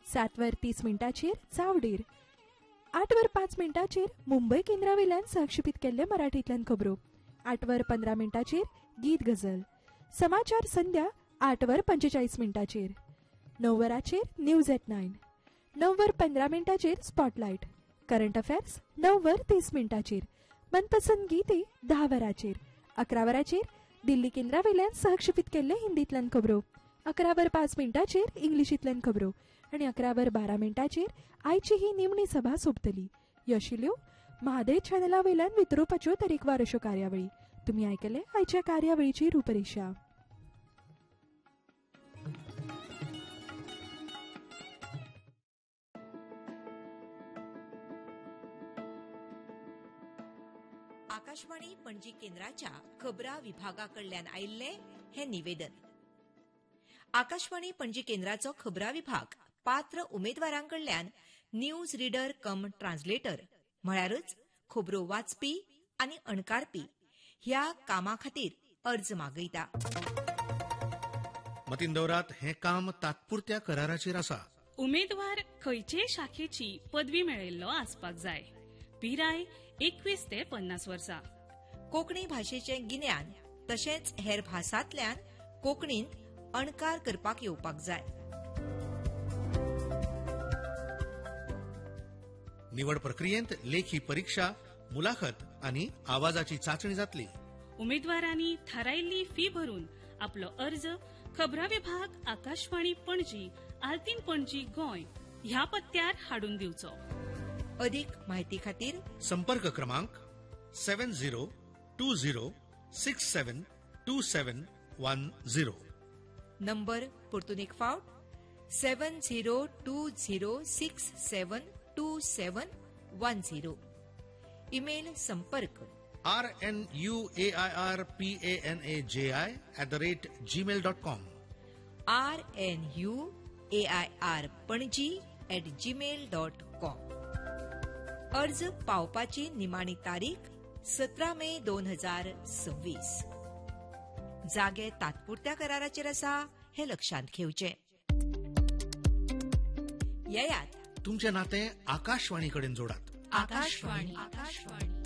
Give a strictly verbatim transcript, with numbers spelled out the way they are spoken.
सात वर तीस मिनटाचेर चावडीर. आठ वर पाच मिनटाचेर मुंबई केंद्रावेल्यान सहक्षेपीत केल्ले मराठींतल्यान खबरो. आठ वर पंदरा मिनटाचेर गीत गजल. समाचार संध्या आठ वर पंचेचाळीस मिनटाचेर. णव वराचेर न्यूज एट नायन. णव वर पंदरा मिनटाचेर स्पॉटलायट. करंट अफेअर्स णव वर तीस मिनटाचेर. मनपसंद गीते धा वराचेर. अकरा वराचेर दिल्ली केंद्रावेल्यान सहक्षेपीत केल्ले हिंदीतल्यान खबरो. अकरा वर पाच मिनटाचेर इंग्लिशींतल्यान खबरो आनी अकरा वर बारा मिनटाचेर आयची ही निमणी सभा सोंपतली. ह्यो आशिल्ल्यो म्हादय चॅनला वयल्यान वितरोवपाच्यो तरेकवार अश्यो कार्यावळी. तुमी आयकले आयच्या कार्यावळीची रुपरेषा. आकाशवाणी पणजी केंद्राच्या खबरां विभागाकडल्यान आयिल्ले हे निवेदन. आकाशवाणी पणजी केंद्राचो खबरां विभाग पात्र उमेदवारांकडल्यान न्यूज रिडर कम ट्रान्सलेटर म्हळ्यारच खबरो वाचपी आनी अणकारपी ह्या कामा खातीर अर्ज मागयता. मतीन दवरात हें काम तात्पुरत्या कराराचेर आसा. उमेदवार खंयचे शाखेची पदवी मेळयल्लो आसपाक जाय. पिराय एकवीस ते पन्नास वर्सां. कोंकणी भाशेचें गिन्यान तशेंच हेर भासांतल्यान कोंकणींत अणकार करपाक येवपाक जाय. निवड प्रक्रियेंत लेखी परीक्षा, मुलाखत आनी आवाजाची चांचणी जातली. उमेदवारांनी थारायिल्ली फी भरून आपलो अर्ज खबरां विभाग आकाशवाणी पणजी आल्तीन पणजी गोंय ह्या पत्त्यार हाडून दिवचो. अदीक म्हायती खातीर संपर्क क्रमांक सेवन zero to zero six seven to seven one zero. Number परतून एक फावट सेवन zero to zero six seven to seven one zero. Email संपर्क R N U A I R P A N A जे I at the rate Gmail dot com. R N U A I R Panaji at Gmail dot com. अर्ज पावपाची निमाणी तारीख सतरा मे दोन हजार सव्वीस. जागे तात्पुरत्या कराराचेर आसा हे लक्षांत घेवचें. येयात तुमचें नातें आकाशवाणी कडेन जोडात. आकाशवाणी. आकाशवाणी